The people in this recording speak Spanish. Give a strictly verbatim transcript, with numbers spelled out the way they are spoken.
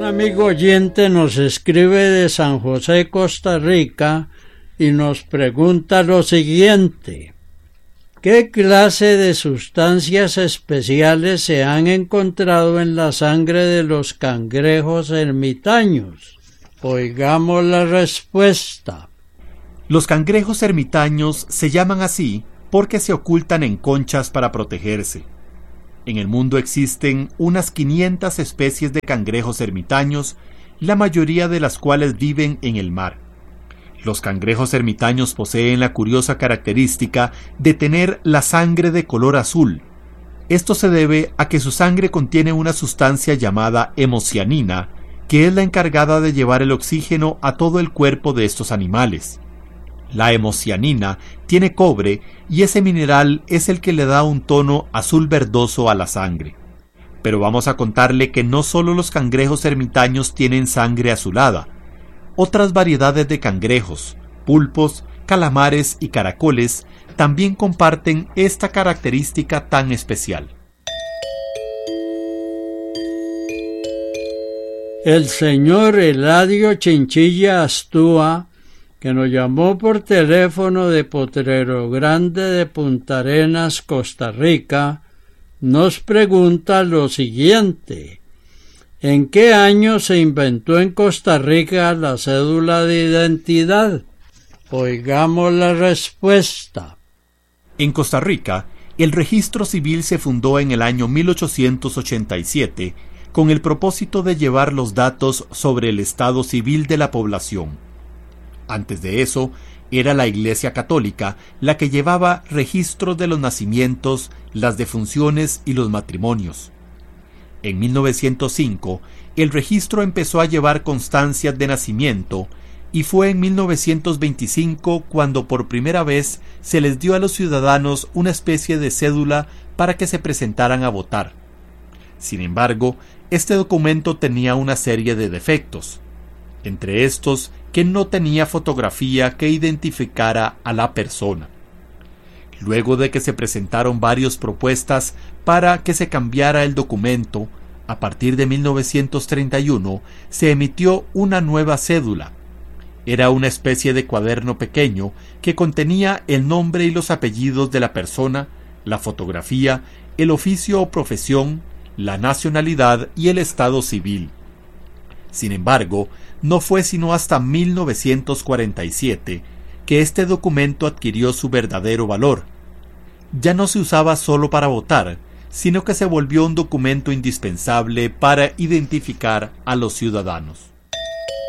amigo oyente nos escribe de San José, Costa Rica, y nos pregunta lo siguiente: ¿qué clase de sustancias especiales se han encontrado en la sangre de los cangrejos ermitaños? Oigamos la respuesta. Los cangrejos ermitaños se llaman así porque se ocultan en conchas para protegerse. En el mundo existen unas quinientas especies de cangrejos ermitaños, la mayoría de las cuales viven en el mar. Los cangrejos ermitaños poseen la curiosa característica de tener la sangre de color azul. Esto se debe a que su sangre contiene una sustancia llamada hemocianina, que es la encargada de llevar el oxígeno a todo el cuerpo de estos animales. La hemocianina tiene cobre y ese mineral es el que le da un tono azul verdoso a la sangre. Pero vamos a contarle que no solo los cangrejos ermitaños tienen sangre azulada. Otras variedades de cangrejos, pulpos, calamares y caracoles también comparten esta característica tan especial. El señor Eladio Chinchilla Astúa, que nos llamó por teléfono de Potrero Grande de Punta Arenas, Costa Rica, nos pregunta lo siguiente: ¿en qué año se inventó en Costa Rica la cédula de identidad? Oigamos la respuesta. En Costa Rica, el registro civil se fundó en el año mil ochocientos ochenta y siete con el propósito de llevar los datos sobre el estado civil de la población. Antes de eso, era la Iglesia Católica la que llevaba registros de los nacimientos, las defunciones y los matrimonios. En mil novecientos cinco, el registro empezó a llevar constancias de nacimiento y fue en mil novecientos veinticinco cuando por primera vez se les dio a los ciudadanos una especie de cédula para que se presentaran a votar. Sin embargo, este documento tenía una serie de defectos. Entre estos, que no tenía fotografía que identificara a la persona. Luego de que se presentaron varias propuestas para que se cambiara el documento, a partir de mil novecientos treinta y uno se emitió una nueva cédula. Era una especie de cuaderno pequeño que contenía el nombre y los apellidos de la persona, la fotografía, el oficio o profesión, la nacionalidad y el estado civil. Sin embargo, no fue sino hasta mil novecientos cuarenta y siete que este documento adquirió su verdadero valor. Ya no se usaba solo para votar, sino que se volvió un documento indispensable para identificar a los ciudadanos.